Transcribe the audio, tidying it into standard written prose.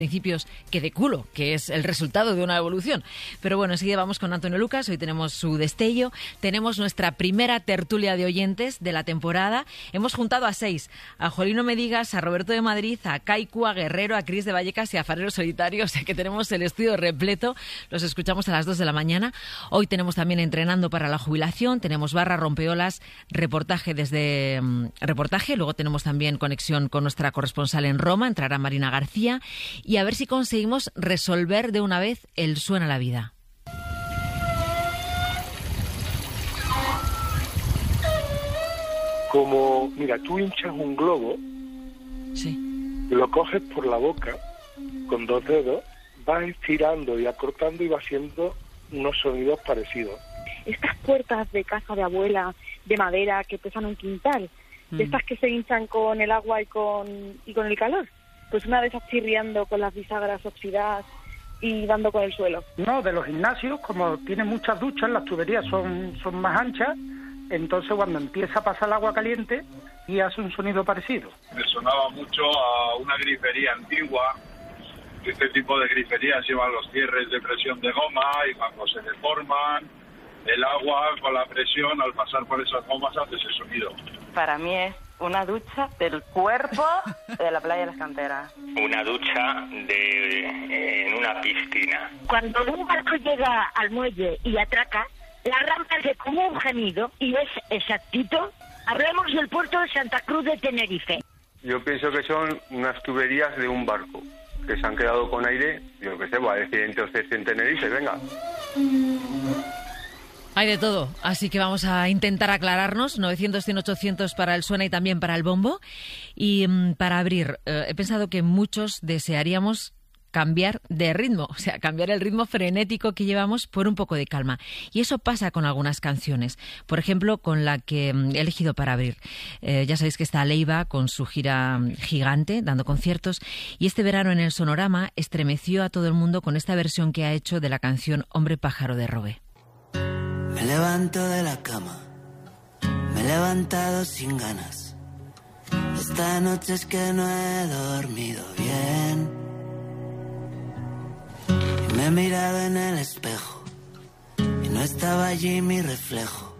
principios que de culo, que es el resultado de una evolución. Pero bueno, enseguida vamos con Antonio Lucas, hoy tenemos su destello, tenemos nuestra primera tertulia de oyentes de la temporada. Hemos juntado a 6, a Jolino Medigas, a Roberto de Madrid, a Kaiku, a Guerrero, a Cris de Vallecas y a Farero Solitario, o sea que tenemos el estudio repleto, los escuchamos a las 2 de la mañana. Hoy tenemos también Entrenando para la Jubilación, tenemos Barra Rompeolas, reportaje, luego tenemos también conexión con nuestra corresponsal en Roma, entrará Marina García, y a ver si conseguimos resolver de una vez el Suena la Vida. Como, mira, tú hinchas un globo, sí, lo coges por la boca con 2 dedos, vas estirando y acortando y va haciendo unos sonidos parecidos. Estas puertas de casa de abuela de madera que pesan un quintal, de estas que se hinchan con el agua y con el calor, pues una vez chirriando con las bisagras oxidadas y dando con el suelo. No, de los gimnasios, como tienen muchas duchas, las tuberías son más anchas, entonces cuando empieza a pasar el agua caliente y hace un sonido parecido. Me sonaba mucho a una grifería antigua. Este tipo de griferías llevan los cierres de presión de goma y cuando se deforman, el agua con la presión al pasar por esas gomas hace ese sonido. Para mí es una ducha del cuerpo de la playa de las Canteras. Una ducha en una piscina. Cuando un barco llega al muelle y atraca, la rampa hace como un gemido y es exactito. Hablemos del puerto de Santa Cruz de Tenerife. Yo pienso que son unas tuberías de un barco que se han quedado con aire, yo qué sé, va a decir entonces en Tenerife, venga. Hay de todo, así que vamos a intentar aclararnos. 900, 100, 800 para el Suena y también para el Bombo. Y para abrir, he pensado que muchos desearíamos cambiar de ritmo, o sea, cambiar el ritmo frenético que llevamos por un poco de calma. Y eso pasa con algunas canciones. Por ejemplo, con la que he elegido para abrir. Ya sabéis que está Leiva con su gira gigante, dando conciertos, y este verano en el Sonorama estremeció a todo el mundo con esta versión que ha hecho de la canción Hombre Pájaro de Robe. Me levanto de la cama, me he levantado sin ganas. Esta noche es que no he dormido bien. Y me he mirado en el espejo y no estaba allí mi reflejo.